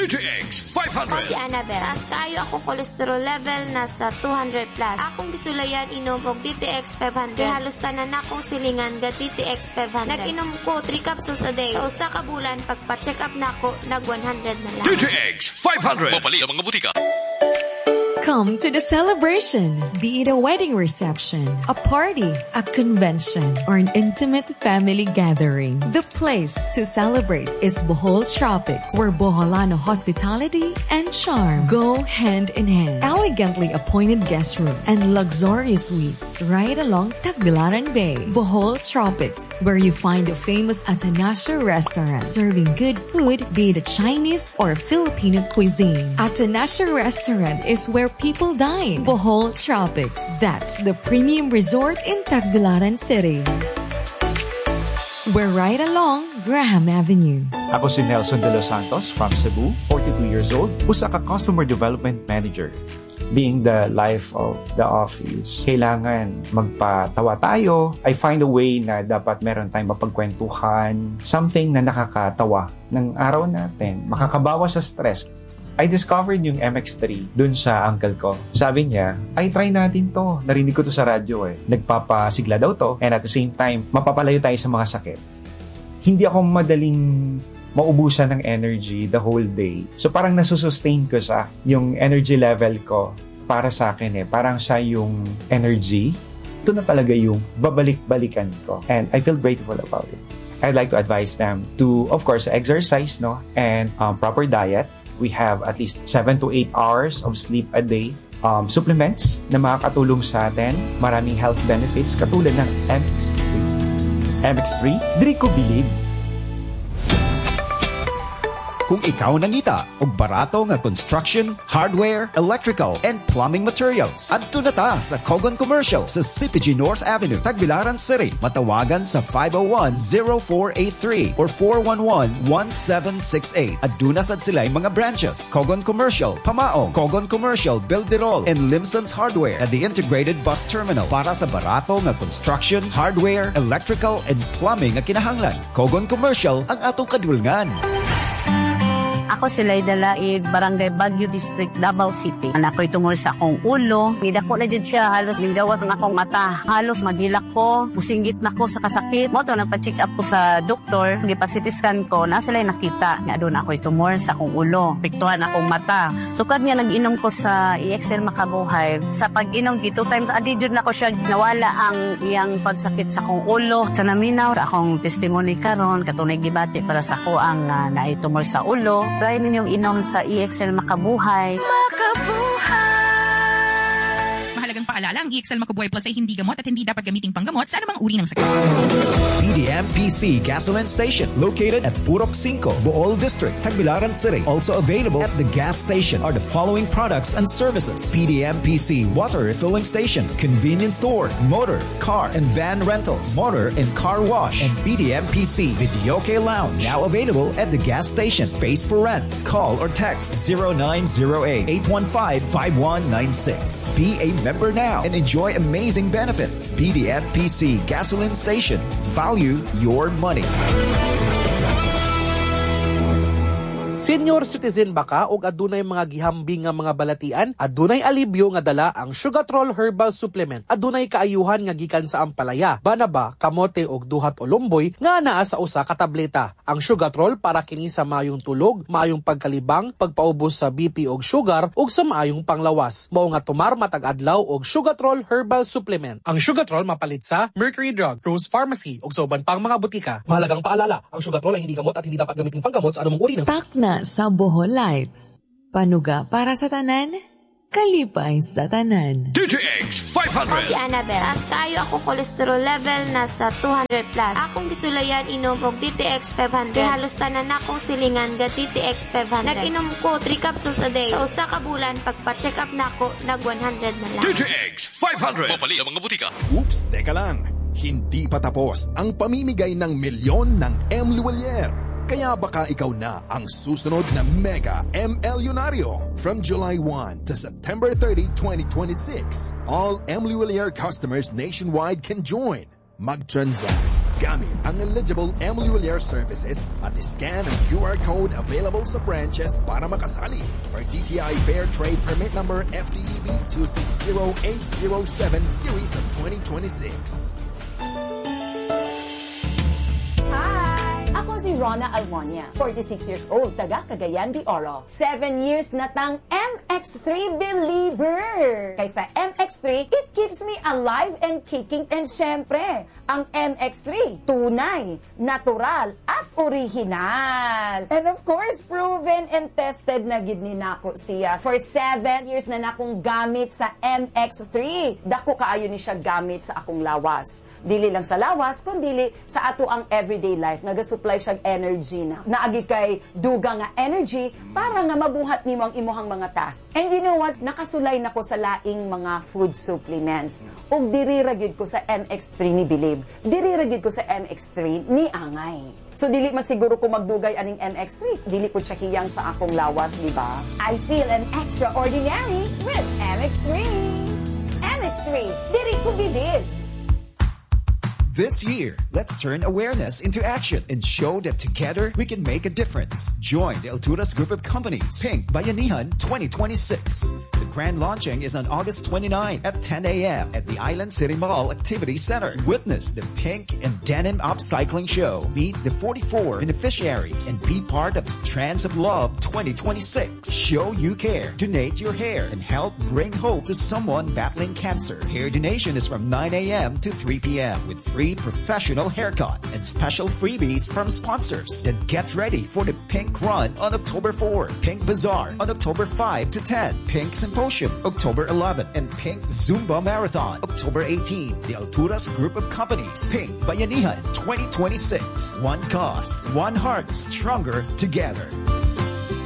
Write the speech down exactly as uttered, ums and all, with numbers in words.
D T X five hundred. Ako si Annabelle. Taas kayo ako cholesterol level nasa two hundred plus. Akong gisulayan inom og D T X five hundred. Halos tanan akong silingan ga D T X five hundred. Nag-inom ko three capsules a day. Sa usa ka bulan pagpa-check up nako nag one hundred na lang. D T X five hundred. Mapali sa mga butika. Come to the celebration, be it a wedding reception, a party, a convention, or an intimate family gathering. The place to celebrate is Bohol Tropics, where Boholano hospitality and charm go hand in hand. Elegantly appointed guest rooms and luxurious suites right along Tagbilaran Bay. Bohol Tropics, where you find the famous Atanasio restaurant, serving good food, be it a Chinese or Filipino cuisine. Atanasio restaurant is where people dine. Bohol Tropics. That's the premium resort in Tagbilaran City. We're right along Graham Avenue. Ako si Nelson De Los Santos from Cebu, forty-two years old, usa ka customer development manager. Being the life of the office, kailangan magpatawa tayo. I find a way na dapat meron tayong mapagkwentuhan, something na nakakatawa ng araw natin, makakabawas sa stress. I discovered yung M X three dun sa uncle ko. Sabi niya, ay try natin to. Narinig ko to sa radyo eh. Nagpapasigla daw to and at the same time, mapapalayo tayo sa mga sakit. Hindi ako madaling maubusan ng energy the whole day. So parang nasusustain ko siya yung energy level ko para sa akin eh. Parang siya yung energy. Ito na talaga yung babalik-balikan ko. And I feel grateful about it. I'd like to advise them to, of course, exercise no and um, proper diet. We have at least seven to eight hours of sleep a day. Um, supplements na makakatulong sa atin. Maraming health benefits katulad ng M X three. M X three, diri ko bilib. Kung ikaw nangita og barato nga construction, hardware, electrical, and plumbing materials, adto na ta sa Kogon Commercial sa C P G North Avenue, Tagbilaran City. Matawagan sa five oh one, oh four eight three or four one one, one seven six eight. Aduna sad sila mga branches: Kogon Commercial, Pamaong, Kogon Commercial, Bilderol, and Limson's Hardware at the integrated bus terminal para sa barato nga construction, hardware, electrical, and plumbing nga kinahanglan. Kogon Commercial ang atong kadulngan. Ako si Layda Laid, Barangay Baguio District, Davao City. Anak ko itungol sa akong ulo. Nidako na dyan siya, halos ninggawas ang akong mata. Halos magilak ko, musinggit na ko sa kasakit. Mo to, nagpa-check up ko sa doktor. Nagpa-C T scan ko, na sila nakita. Nga doon ako itumor sa akong ulo. Piktuhan akong mata. So, kad nga nag-inom ko sa E X L Makabuhay, sa pag-inom dito, times adidyon na ko siya, nawala ang iyang pagsakit sa akong ulo. Sa naminaw, sa akong testimony karon, katunay gibati para sa ko ang uh, naitumor sa ulo. Try ninyong inom sa E X L Makabuhay. Makabuhay! Mahalagang paalala, ang E X L Makabuhay Plus ay hindi gamot at hindi dapat gamiting panggamot sa anumang uri ng sakit. P D M P C Gasoline Station, located at Purok five, Bohol District, Tagbilaran City. Also available at the gas station are the following products and services: P D M P C Water Refilling Station, Convenience Store, Motor, Car, and Van Rentals, Motor and Car Wash, and P D M P C Videoke Lounge, now available at the gas station. Space for rent. Call or text zero nine zero eight, eight one five, five one nine six. Be a member now and enjoy amazing benefits. P D M P C Gasoline Station. Value your money. Senior citizen ba ka o adunay mga gihambing nga mga balatian? Adunay alibyo nga dala ang Sugatrol Herbal Supplement. Adunay kaayuhan nga gikan sa ampalaya, banaba, kamote og duhat o lumboy nga naa sa usa ka tableta. Ang Sugatrol para kini sa maayong tulog, maayong pagkalibang, pagpaubos sa B P og sugar ug sa maayong panglawas. Mao nga tumar matag adlaw og Sugatrol Herbal Supplement. Ang Sugatrol mapalit sa Mercury Drug, Rose Pharmacy ug sa uban pang mga butika. Mahalagang paalala, ang Sugatrol ay hindi gamot at hindi dapat gamitin panggamot sa anumang uri ng sakit. Sa Bohol Light. Panuga para sa tanan, kalipay sa tanan. D T X five hundred. Ako si Annabelle. Taas kayo ako cholesterol level nasa two hundred plus. Akong gisulayan inom og D T X five hundred. Halos tanan akong silingan ga D T X five hundred. Nag-inom ko three capsules a day. Sa usa ka bulan pagpa-check up nako nag one hundred na lang. D T X five hundred. Mapali sa mga butika. Oops, teka lang. Hindi pa tapos ang pamimigay ng milyon ng M. Luwalier. Kaya baka ikaw na ang susunod na Mega M. Elyonaryo. From July first to September thirtieth, twenty twenty-six, all M. Luwalier customers nationwide can join. Mag-transact gamit ang eligible M. Luwalier services at At-scan ang Q R code available sa branches para makasali. For D T I Fair Trade Permit Number F T E B two six zero eight zero seven Series of twenty twenty-six. Ako si Rona Almonia, forty-six years old, taga Cagayan de Oro. Seven years na tang M X three believer. Kaysa M X three, it keeps me alive and kicking. And syempre, ang M X three, tunay, natural, at original. And of course, proven and tested na gid ni nako siya. For seven years na nakong gamit sa M X three. Dako kaayo ni siya gamit sa akong lawas. Dili lang sa lawas, kundi sa ato ang everyday life. Nagasupply siya energy na. Naagi kay duga nga energy para nga mabuhat nimo ang imuhang mga task. And you know what? Nakasulay na ko sa laing mga food supplements. Ug diri ra gyud ko sa M X three ni Believe. Diri ra gyud ko sa M X three ni Angay. So dili man siguro ko magdugay aning M X three. Dili ko siya hiyang sa akong lawas, di ba? I feel an extraordinary with M X three. M X three, diri ko Believe. This year, let's turn awareness into action and show that together we can make a difference. Join the Alturas Group of Companies, Pink Bayanihan twenty twenty-six. The grand launching is on August twenty-ninth at ten a.m. at the Island City Mall Activity Center. Witness the Pink and Denim Upcycling Show. Meet the forty-four beneficiaries and be part of Strands of Love twenty twenty-six. Show you care, donate your hair, and help bring hope to someone battling cancer. Hair donation is from nine a.m. to three p.m. with free professional haircut and special freebies from sponsors. Then get ready for the Pink Run on October fourth, Pink Bazaar on October fifth to tenth, Pink Symposium October eleventh, and Pink Zumba Marathon October eighteenth. The Alturas Group of Companies, Pink Bayanihan twenty twenty-six. One cause, one heart, stronger together.